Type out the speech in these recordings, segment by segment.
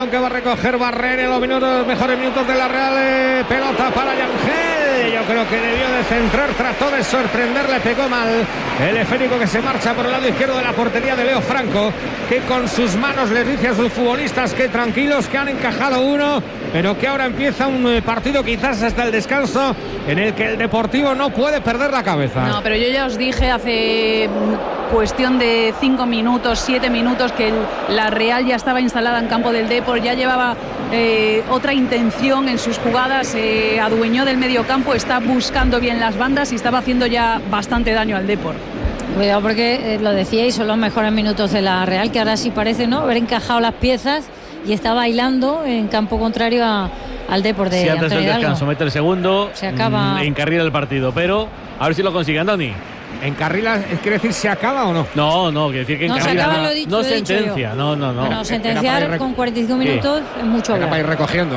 Que va a recoger Barrera en los mejores minutos de la Real. Pelota para Yangel. Yo creo que debió de centrar, trató de sorprender, le pegó mal. El esférico que se marcha por el lado izquierdo de la portería de Leo Franco, que con sus manos les dice a sus futbolistas que tranquilos, que han encajado uno, pero que ahora empieza un partido quizás hasta el descanso en el que el Deportivo no puede perder la cabeza. No, pero yo ya os dije hace cuestión de 5 minutos, 7 minutos que la Real ya estaba instalada en campo del Depor, ya llevaba otra intención en sus jugadas, adueñó del medio campo, está buscando bien las bandas y estaba haciendo ya bastante daño al Depor. Cuidado porque lo decíais, son los mejores minutos de la Real, que ahora sí parece, ¿no?, haber encajado las piezas y está bailando en campo contrario al Depor de Antonio Hidalgo. Antes del descanso mete el segundo, se acaba. Encarrila el partido, pero a ver si lo consigue Andoni. ¿Encarrila quiere decir se acaba o no? No, quiere decir que encarrila. No sentencia, no. Bueno, sentenciar con 45 minutos es mucho hablar. Para ir recogiendo.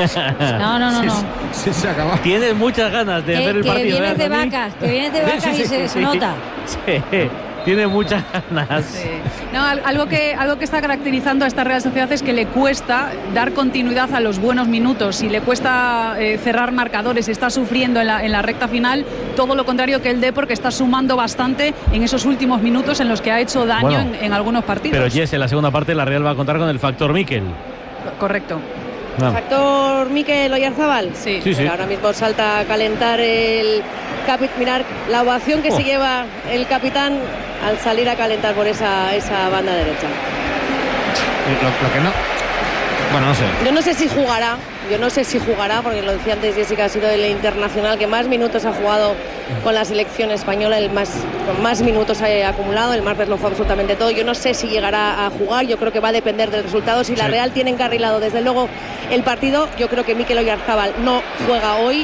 No. Sí, se acaba. Tienes muchas ganas de hacer el partido. Que vienes de vacas y se nota. Sí. Tiene muchas ganas. Sí. No, algo que está caracterizando a esta Real Sociedad es que le cuesta dar continuidad a los buenos minutos y le cuesta cerrar marcadores. Está sufriendo en la recta final, todo lo contrario que el Depor, que está sumando bastante en esos últimos minutos en los que ha hecho daño en algunos partidos. Pero Jess, en la segunda parte la Real va a contar con el factor Mikel. Correcto. No. ¿Factor Mikel Oyarzabal? Sí. Ahora mismo salta a calentar el mirar la ovación que se lleva el capitán al salir a calentar por esa banda derecha. Lo que no. Bueno, no sé. Yo no sé si jugará, porque lo decía antes Jessica, ha sido el internacional que más minutos ha jugado con la selección española, con más minutos ha acumulado. El martes lo fue absolutamente todo. Yo no sé si llegará a jugar, yo creo que va a depender del resultado. Si la Real tiene encarrilado desde luego el partido, yo creo que Mikel Oyarzabal no juega hoy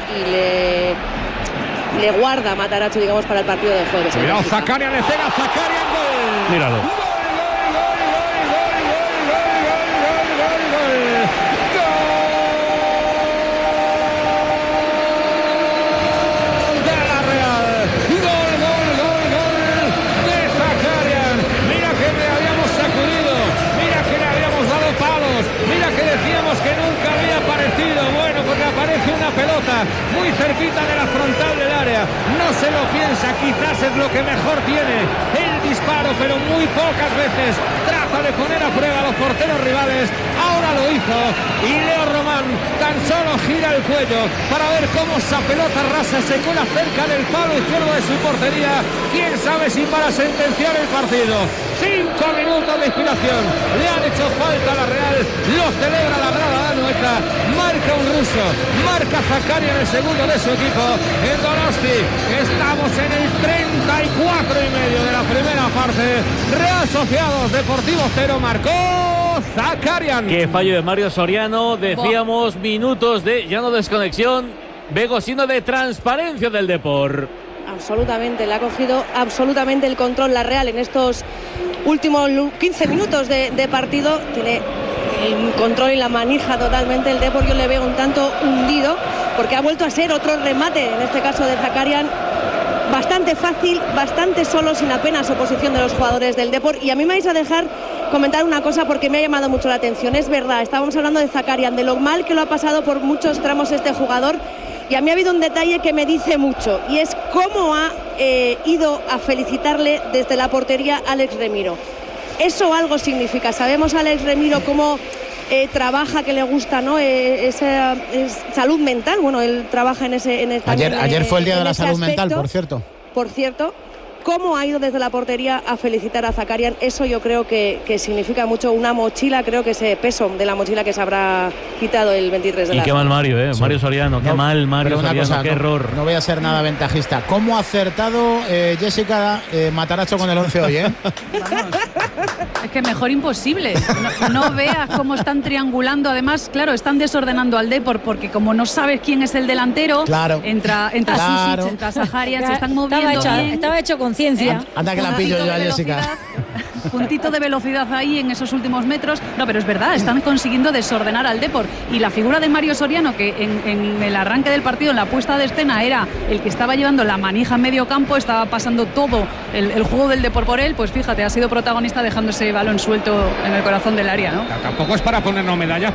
y le guarda a Matarazzo, digamos, para el partido de jueves. Cuidado, Zakarian le pega, Zakarian, gol. Míralo. Pelota muy cerquita de la frontal del área, no se lo piensa, quizás es lo que mejor tiene el disparo, pero muy pocas veces trata de poner a prueba a los porteros rivales. Ahora lo hizo y Leo Román tan solo gira el cuello para ver cómo esa pelota rasa se cuela cerca del palo izquierdo de su portería. Quién sabe si para sentenciar el partido. 5 minutos de inspiración, le han hecho falta a la Real, lo celebra la grada de Anoeta, marca un ruso, marca Zakarian el segundo de su equipo en Donosti. Estamos en el 34,5 de la primera parte. Real Asociados Deportivo 0, marcó Zakarian. Qué fallo de Mario Soriano, decíamos minutos de ya no desconexión, Bego, sino de transparencia del Depor. Absolutamente, le ha cogido absolutamente el control la Real en estos últimos 15 minutos de partido. Tiene el control y la manija totalmente el Depor. Yo le veo un tanto hundido porque ha vuelto a ser otro remate, en este caso de Zakarian, bastante fácil, bastante solo, sin apenas oposición de los jugadores del Depor. Y a mí me vais a dejar comentar una cosa porque me ha llamado mucho la atención. Es verdad, estábamos hablando de Zakarian, de lo mal que lo ha pasado por muchos tramos este jugador. Y a mí ha habido un detalle que me dice mucho, y es cómo ha ido a felicitarle desde la portería a Alex Remiro. Eso algo significa. Sabemos a Alex Remiro cómo trabaja, que le gusta, ¿no? Esa salud mental. Bueno, él trabaja en ese ayer fue el día de la salud mental, por cierto. Cómo ha ido desde la portería a felicitar a Zakarian, eso yo creo que significa mucho. Una mochila, creo que ese peso de la mochila que se habrá quitado el 23 de la... Y qué mal Mario, sí. Mario Soriano, qué mal Mario Soriano, cosa, qué error. No voy a ser nada ventajista. ¿Cómo ha acertado Jessica Matarazzo con el 11 hoy, Vamos, es que mejor imposible. No veas cómo están triangulando. Además, claro, están desordenando al Depor porque como no sabes quién es el delantero, claro, entra Susic, entra Zaharian, se están moviendo estaba hecho con ciencia. Anda que la pillo yo a Jessica. puntito de velocidad ahí en esos últimos metros. No, pero es verdad, están consiguiendo desordenar al Depor. Y la figura de Mario Soriano, que en el arranque del partido, en la puesta de escena, era el que estaba llevando la manija en medio campo, estaba pasando todo el juego del Depor por él, pues fíjate, ha sido protagonista dejando ese balón suelto en el corazón del área, ¿no? Tampoco es para ponernos medallas